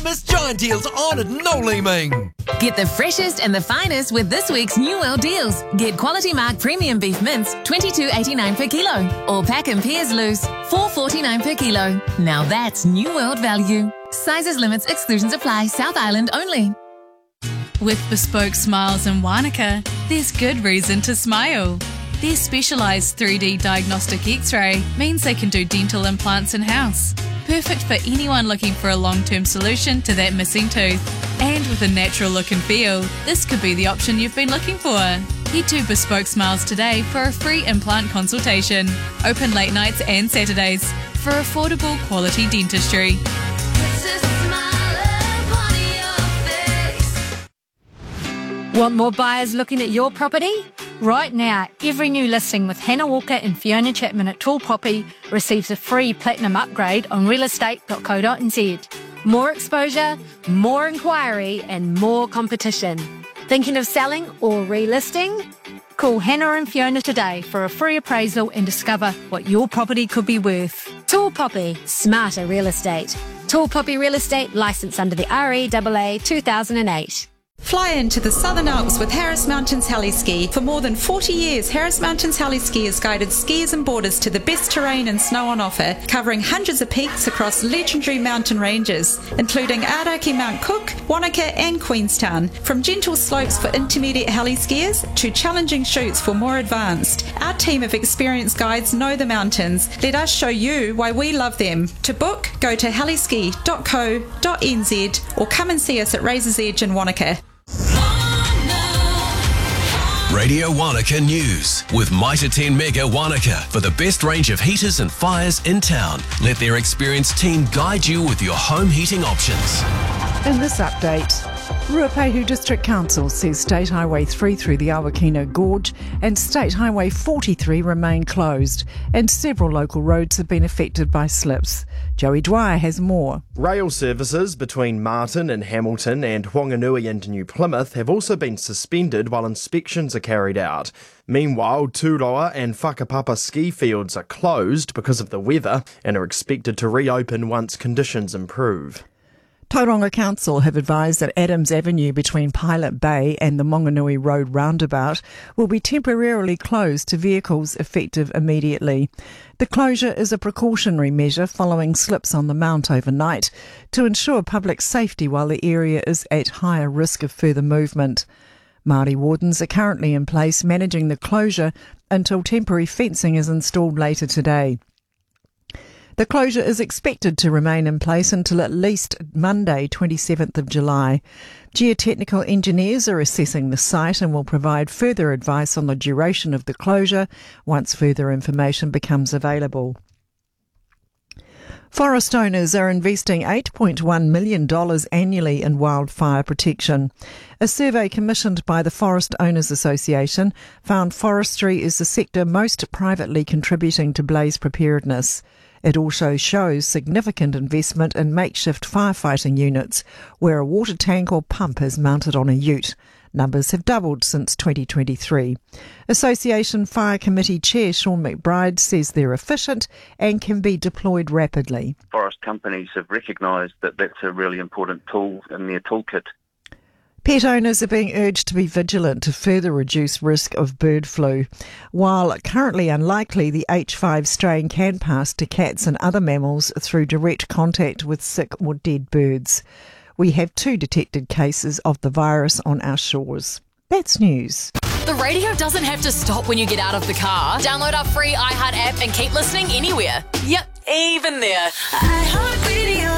Miss giant deals on at No Leeming. Get the freshest and the finest with this week's New World deals. Get Quality Mark Premium Beef Mince, $22.89 per kilo. Or Pack and Pears Loose, $4.49 per kilo. Now that's New World value. Sizes, limits, exclusions apply. South Island only. With Bespoke Smiles in Wanaka, there's good reason to smile. Their specialised 3D diagnostic X-ray means they can do dental implants in-house. Perfect for anyone looking for a long-term solution to that missing tooth. And with a natural look and feel, this could be the option you've been looking for. Head to Bespoke Smiles today for a free implant consultation. Open late nights and Saturdays for affordable quality dentistry. Want more buyers looking at your property? Right now, every new listing with Hannah Walker and Fiona Chapman at Tall Poppy receives a free platinum upgrade on realestate.co.nz. More exposure, more inquiry and more competition. Thinking of selling or relisting? Call Hannah and Fiona today for a free appraisal and discover what your property could be worth. Tall Poppy, smarter real estate. Tall Poppy Real Estate, licensed under the REAA 2008. Fly into the Southern Alps with Harris Mountains Heli-Ski. For more than 40 years, Harris Mountains Heli-Ski has guided skiers and boarders to the best terrain and snow on offer, covering hundreds of peaks across legendary mountain ranges, including Aoraki Mount Cook, Wanaka and Queenstown. From gentle slopes for intermediate heli-skiers to challenging chutes for more advanced, our team of experienced guides know the mountains. Let us show you why we love them. To book, go to heliski.co.nz or come and see us at Razor's Edge in Wanaka. Radio Wanaka News with Mitre 10 Mega Wanaka for the best range of heaters and fires in town. Let their experienced team guide you with your home heating options. In this update, Ruapehu District Council says State Highway 3 through the Awakina Gorge and State Highway 43 remain closed, and several local roads have been affected by slips. Joey Dwyer has more. Rail services between Martin and Hamilton and Whanganui and New Plymouth have also been suspended while inspections are carried out. Meanwhile, Turoa and Whakapapa ski fields are closed because of the weather and are expected to reopen once conditions improve. Tauranga Council have advised that Adams Avenue between Pilot Bay and the Monganui Road roundabout will be temporarily closed to vehicles effective immediately. The closure is a precautionary measure following slips on the mount overnight to ensure public safety while the area is at higher risk of further movement. Māori wardens are currently in place managing the closure until temporary fencing is installed later today. The closure is expected to remain in place until at least Monday, 27th of July. Geotechnical engineers are assessing the site and will provide further advice on the duration of the closure once further information becomes available. Forest owners are investing $8.1 million annually in wildfire protection. A survey commissioned by the Forest Owners Association found forestry is the sector most privately contributing to blaze preparedness. It also shows significant investment in makeshift firefighting units, where a water tank or pump is mounted on a ute. Numbers have doubled since 2023. Association Fire Committee Chair Sean McBride says they're efficient and can be deployed rapidly. Forest companies have recognised that that's a really important tool in their toolkit. Pet owners are being urged to be vigilant to further reduce risk of bird flu. While currently unlikely, the H5 strain can pass to cats and other mammals through direct contact with sick or dead birds. We have 2 detected cases of the virus on our shores. That's news. The radio doesn't have to stop when you get out of the car. Download our free iHeart app and keep listening anywhere. Yep, even there. iHeartRadio.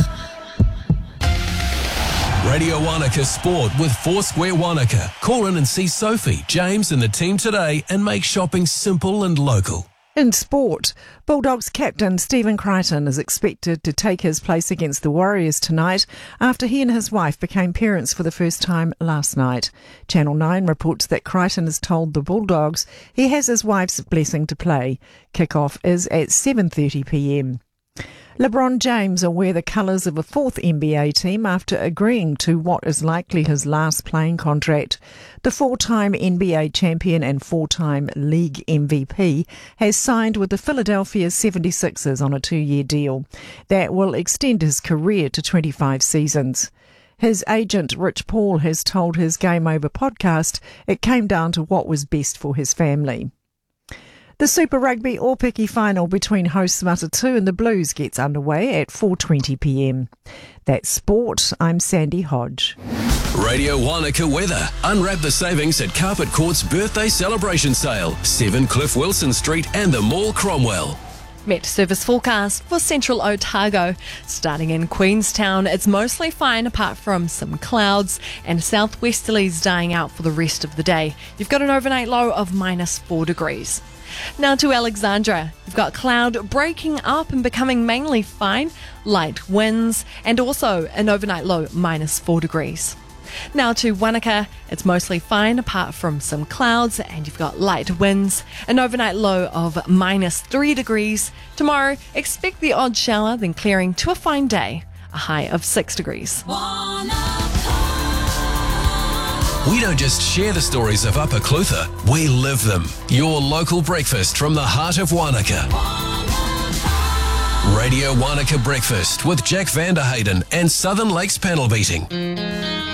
Radio Wanaka Sport with Foursquare Wanaka. Call in and see Sophie, James and the team today and make shopping simple and local. In sport, Bulldogs captain Stephen Crichton is expected to take his place against the Warriors tonight after he and his wife became parents for the first time last night. Channel 9 reports that Crichton has told the Bulldogs he has his wife's blessing to play. Kick-off is at 7:30 p.m. LeBron James will wear the colours of a fourth NBA team after agreeing to what is likely his last playing contract. The four-time NBA champion and four-time league MVP has signed with the Philadelphia 76ers on a 2-year deal that will extend his career to 25 seasons. His agent, Rich Paul, has told his Game Over podcast it came down to what was best for his family. The Super Rugby Aupiki final between hosts Matatu and the Blues gets underway at 4:20pm. That's sport. I'm Sandy Hodge. Radio Wanaka weather. Unwrap the savings at Carpet Court's birthday celebration sale. 7 Cliff Wilson Street and the Mall Cromwell. Met service forecast for central Otago. Starting in Queenstown, it's mostly fine apart from some clouds and southwesterlies dying out for the rest of the day. You've got an overnight low of -4 degrees. Now to Alexandra. You've got cloud breaking up and becoming mainly fine, light winds, and also an overnight low -4 degrees. Now to Wanaka. It's mostly fine apart from some clouds, and you've got light winds, an overnight low of -3 degrees. Tomorrow, expect the odd shower, then clearing to a fine day, a high of 6 degrees. We don't just share the stories of Upper Clutha, we live them. Your local breakfast from the heart of Wanaka. Radio Wanaka Breakfast with Jack Vanderhayden and Southern Lakes Panel Beating.